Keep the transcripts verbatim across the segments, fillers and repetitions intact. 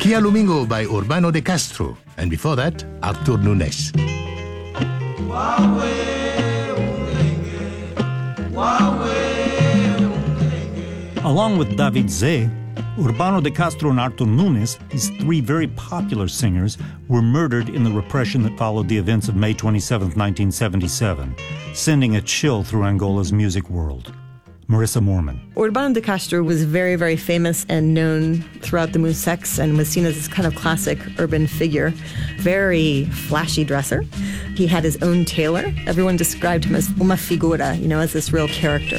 Kia Lumingo by Urbano de Castro, and before that, Artur Nunes. Along with David Zé, Urbano de Castro and Artur Nunes, these three very popular singers, were murdered in the repression that followed the events of May twenty-seventh, nineteen seventy-seven, sending a chill through Angola's music world. Marissa Moorman. Urbano de Castro was very, very famous and known throughout the Musex and was seen as this kind of classic urban figure. Very flashy dresser. He had his own tailor. Everyone described him as uma figura, you know, as this real character.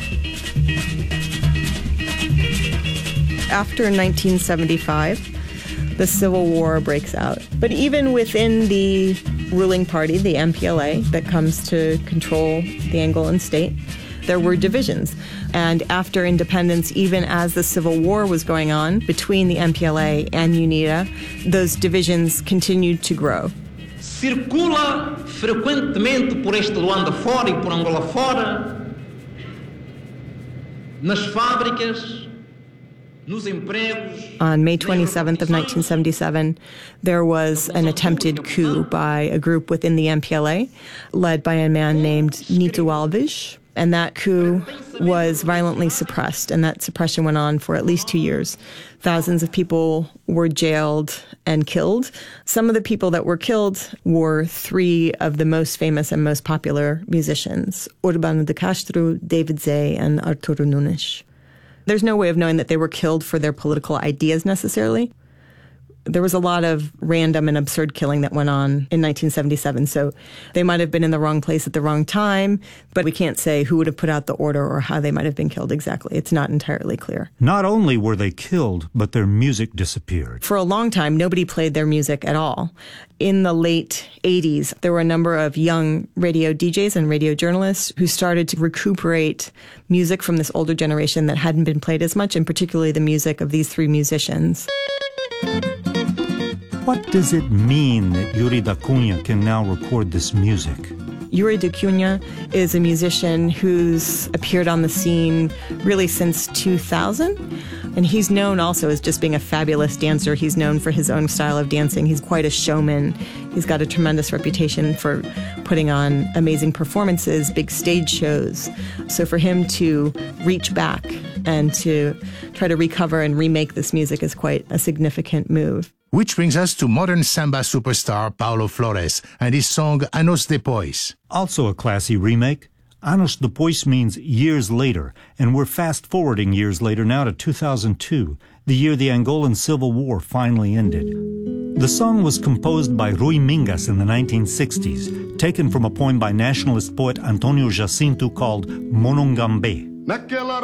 After nineteen seventy-five, the Civil War breaks out. But even within the ruling party, the M P L A, that comes to control the Angolan state, there were divisions. And after independence, even as the Civil War was going on between the M P L A and UNITA, those divisions continued to grow. Circula frequentemente por este Luanda fora e por Angola fora, nas fábricas, nos empregos. On May twenty-seventh of nineteen seventy-seven, there was an attempted coup by a group within the M P L A, led by a man named Nito Alves. And that coup was violently suppressed, and that suppression went on for at least two years. Thousands of people were jailed and killed. Some of the people that were killed were three of the most famous and most popular musicians, Urbano de Castro, David Zé, and Artur Nunes. There's no way of knowing that they were killed for their political ideas necessarily. There was a lot of random and absurd killing that went on in nineteen seventy-seven, so they might have been in the wrong place at the wrong time, but we can't say who would have put out the order or how they might have been killed exactly. It's not entirely clear. Not only were they killed, but their music disappeared. For a long time, nobody played their music at all. In the late eighties, there were a number of young radio D Js and radio journalists who started to recuperate music from this older generation that hadn't been played as much, and particularly the music of these three musicians. What does it mean that Yuri da Cunha can now record this music? Yuri da Cunha is a musician who's appeared on the scene really since two thousand. And he's known also as just being a fabulous dancer. He's known for his own style of dancing. He's quite a showman. He's got a tremendous reputation for putting on amazing performances, big stage shows. So for him to reach back and to try to recover and remake this music is quite a significant move. Which brings us to modern samba superstar Paulo Flores and his song Anos Depois. Also a classy remake. Anos Depois means years later, and we're fast-forwarding years later now to two thousand two, the year the Angolan Civil War finally ended. The song was composed by Rui Mingas in the nineteen sixties, taken from a poem by nationalist poet Antonio Jacinto called Monongambe.